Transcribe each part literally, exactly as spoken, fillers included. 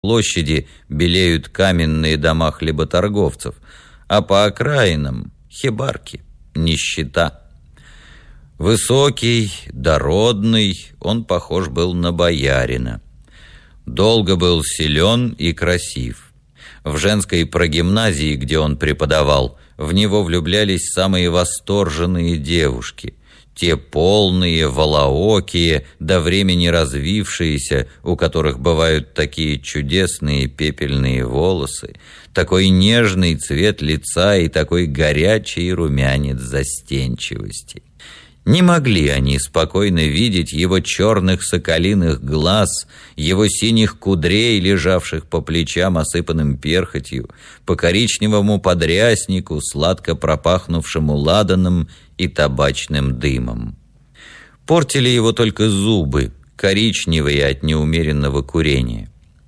площади белеют каменные дома хлеботорговцев, а по окраинам — хибарки, нищета. Высокий, дородный, он похож был на боярина. Долго был силен и красив. В женской прогимназии, где он преподавал, в него влюблялись самые восторженные девушки, те полные, волоокие, до времени развившиеся, у которых бывают такие чудесные пепельные волосы, такой нежный цвет лица и такой горячий румянец застенчивости. Не могли они спокойно видеть его черных соколиных глаз, его синих кудрей, лежавших по плечам, осыпанным перхотью, по коричневому подряснику, сладко пропахнувшему ладаном и табачным дымом. Портили его только зубы, коричневые от неумеренного курения.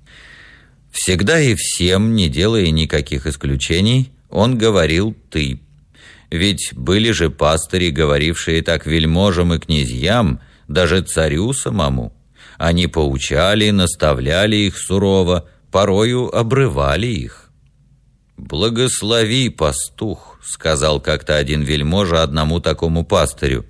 Всегда и всем, не делая никаких исключений, он говорил «ты». Ведь были же пастыри, говорившие так вельможам и князьям, даже царю самому. Они поучали, наставляли их сурово, порою обрывали их. «Благослови, пастух», — сказал как-то один вельможа одному такому пастырю.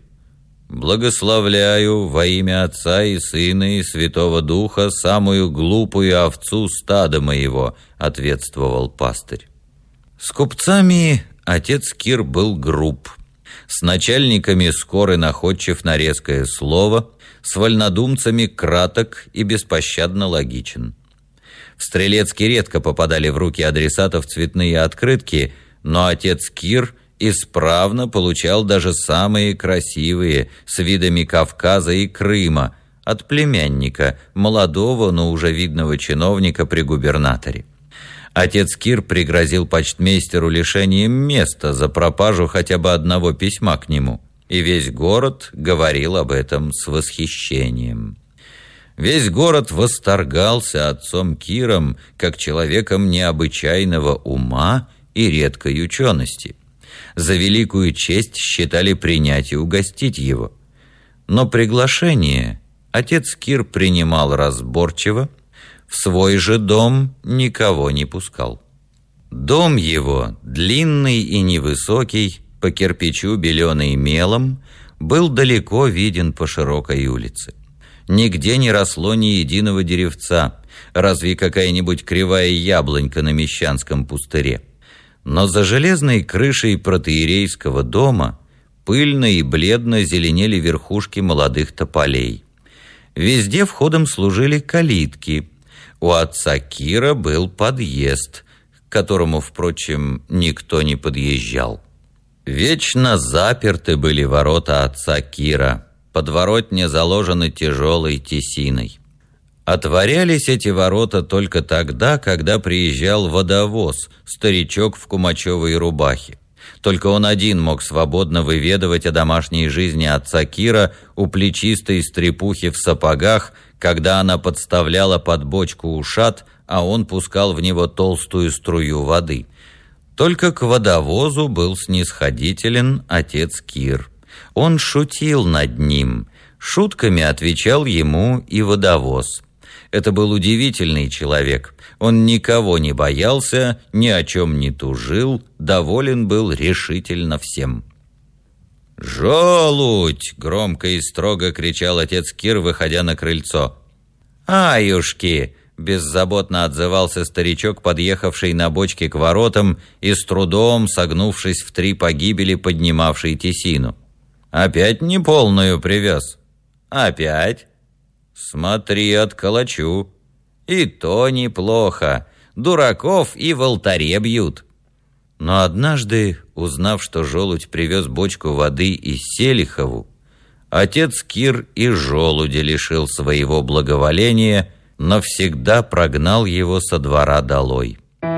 «Благословляю во имя Отца и Сына и Святого Духа самую глупую овцу стада моего», — ответствовал пастырь. С купцами отец Кир был груб, с начальниками скор и находчив на резкое слово, с вольнодумцами краток и беспощадно логичен. В Стрелецке редко попадали в руки адресатов цветные открытки, но отец Кир исправно получал даже самые красивые с видами Кавказа и Крыма от племянника, молодого, но уже видного чиновника при губернаторе. Отец Кир пригрозил почтмейстеру лишением места за пропажу хотя бы одного письма к нему, и весь город говорил об этом с восхищением. Весь город восторгался отцом Киром как человеком необычайного ума и редкой учености. За великую честь считали принять и угостить его. Но приглашение отец Кир принимал разборчиво, в свой же дом никого не пускал. Дом его, длинный и невысокий, по кирпичу беленый мелом, был далеко виден по широкой улице. Нигде не росло ни единого деревца, разве какая-нибудь кривая яблонька на мещанском пустыре. Но за железной крышей протоиерейского дома пыльно и бледно зеленели верхушки молодых тополей. Везде входом служили калитки. У отца Кира был подъезд, к которому, впрочем, никто не подъезжал. Вечно заперты были ворота отца Кира, подворотня заложены тяжелой тесиной. Отворялись эти ворота только тогда, когда приезжал водовоз, старичок в кумачевой рубахе. Только он один мог свободно выведывать о домашней жизни отца Кира у плечистой стрепухи в сапогах, когда она подставляла под бочку ушат, а он пускал в него толстую струю воды. Только к водовозу был снисходителен отец Кир. Он шутил над ним, шутками отвечал ему и водовоз. Это был удивительный человек. Он никого не боялся, ни о чем не тужил, доволен был решительно всем. «Желудь!» — громко и строго кричал отец Кир, выходя на крыльцо. «Аюшки!» — беззаботно отзывался старичок, подъехавший на бочке к воротам и с трудом, согнувшись в три погибели, поднимавший тесину. «Опять неполную привез?» «Опять?» «Смотри, отколочу». «И то неплохо. Дураков и в алтаре бьют». Но однажды, узнав, что желудь привез бочку воды из Селихову, отец Кир и желудя лишил своего благоволения, но всегда прогнал его со двора долой.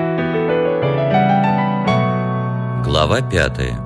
Глава пятая.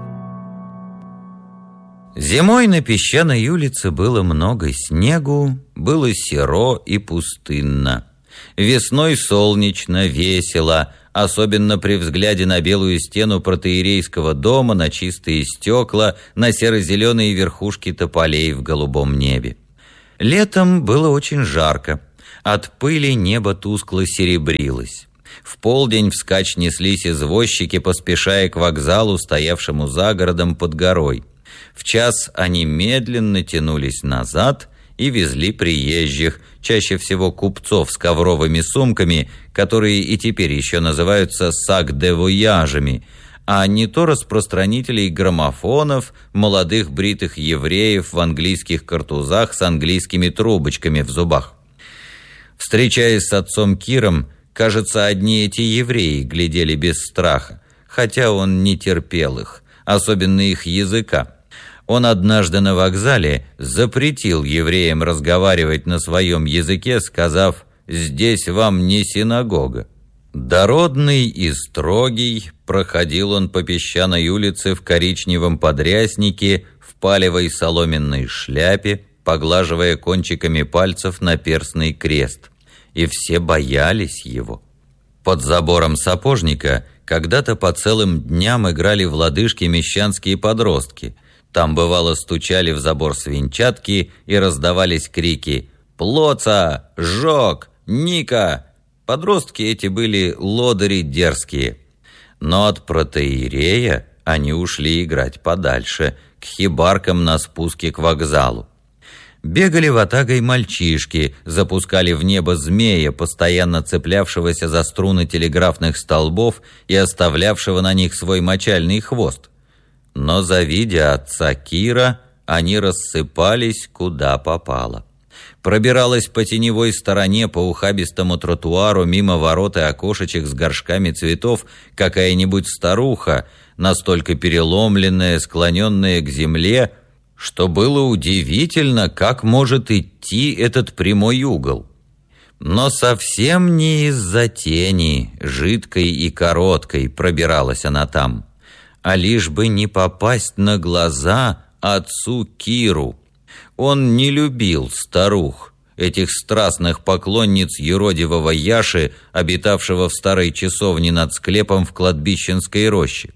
Зимой на песчаной улице было много снегу, было серо и пустынно. Весной солнечно, весело, особенно при взгляде на белую стену протоиерейского дома, на чистые стекла, на серо-зеленые верхушки тополей в голубом небе. Летом было очень жарко. От пыли небо тускло серебрилось. В полдень вскачь неслись извозчики, поспешая к вокзалу, стоявшему за городом под горой. В час они медленно тянулись назад и везли приезжих, чаще всего купцов с ковровыми сумками, которые и теперь еще называются сак-де-вояжами, а не то распространителей граммофонов, молодых бритых евреев в английских картузах с английскими трубочками в зубах. Встречаясь с отцом Киром, кажется, одни эти евреи глядели без страха, хотя он не терпел их, особенно их языка. Он однажды на вокзале запретил евреям разговаривать на своем языке, сказав: «Здесь вам не синагога». Дородный и строгий, проходил он по песчаной улице в коричневом подряснике, в палевой соломенной шляпе, поглаживая кончиками пальцев наперстный крест. И все боялись его. Под забором сапожника когда-то по целым дням играли в лодыжки мещанские подростки. Там, бывало, стучали в забор свинчатки и раздавались крики «Плоца! Жок! Ника!». Подростки эти были лодыри дерзкие. Но от протоиерея они ушли играть подальше, к хибаркам на спуске к вокзалу. Бегали ватагой мальчишки, запускали в небо змея, постоянно цеплявшегося за струны телеграфных столбов и оставлявшего на них свой мочальный хвост. Но, завидя отца Кира, они рассыпались куда попало. Пробиралась по теневой стороне по ухабистому тротуару мимо ворот и окошечек с горшками цветов какая-нибудь старуха, настолько переломленная, склоненная к земле, что было удивительно, как может идти этот прямой угол. Но совсем не из-за тени, жидкой и короткой, пробиралась она там, а лишь бы не попасть на глаза отцу Киру. Он не любил старух, этих страстных поклонниц юродивого Яши, обитавшего в старой часовне над склепом в кладбищенской роще.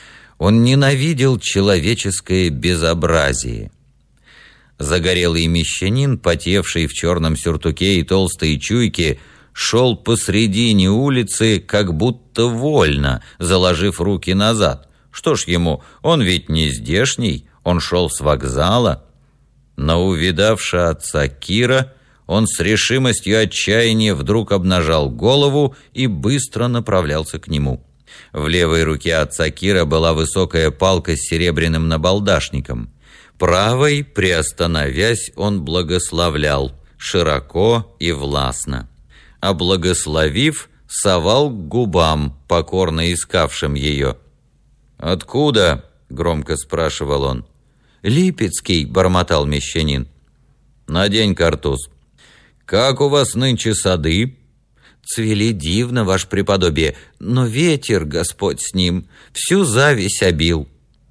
Он ненавидел человеческое безобразие. Загорелый мещанин, потевший в черном сюртуке и толстой чуйке, шел посредине улицы, как будто вольно, заложив руки назад. Что ж ему, он ведь не здешний, он шел с вокзала. Но, увидавши отца Кира, он с решимостью отчаяния вдруг обнажал голову и быстро направлялся к нему. В левой руке отца Кира была высокая палка с серебряным набалдашником. Правой, приостановясь, он благословлял, широко и властно. А благословив, совал к губам, покорно искавшим ее. «Откуда?» — громко спрашивал он. «Липецкий», — бормотал мещанин. «Надень картуз». «Как у вас нынче сады?» «Цвели дивно, ваше преподобие, но ветер, Господь с ним, всю зависть обил».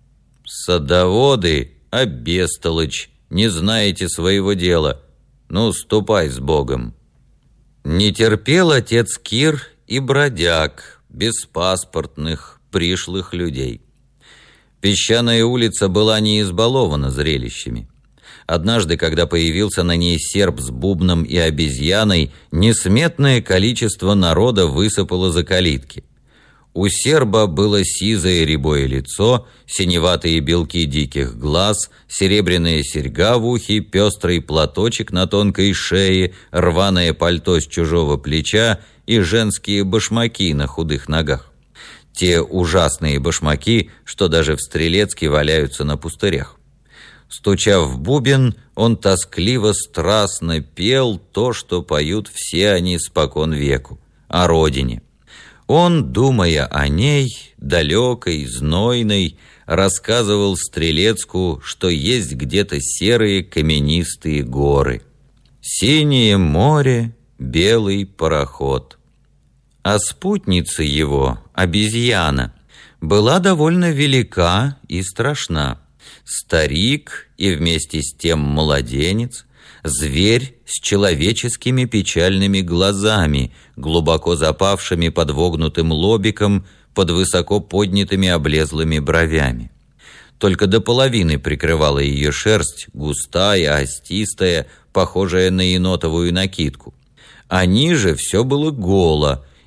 «Садоводы, а бестолочь, не знаете своего дела. Ну, ступай с Богом». Не терпел отец Кир и бродяг, беспаспортных, пришлых людей. Песчаная улица была не избалована зрелищами. Однажды, когда появился на ней серб с бубном и обезьяной, несметное количество народа высыпало за калитки. У серба было сизое рябое лицо, синеватые белки диких глаз, серебряная серьга в ухе, пестрый платочек на тонкой шее, рваное пальто с чужого плеча и женские башмаки на худых ногах. Те ужасные башмаки, что даже в Стрелецке валяются на пустырях. Стуча в бубен, он тоскливо-страстно пел то, что поют все они спокон веку, о родине. Он, думая о ней, далекой, знойной, рассказывал Стрелецку, что есть где-то серые каменистые горы. Синее море, белый пароход. А спутница его, обезьяна, была довольно велика и страшна. Старик и вместе с тем младенец, зверь с человеческими печальными глазами, глубоко запавшими под вогнутым лобиком, под высоко поднятыми облезлыми бровями. Только до половины прикрывала ее шерсть, густая, остистая, похожая на енотовую накидку. а ниже все было голо,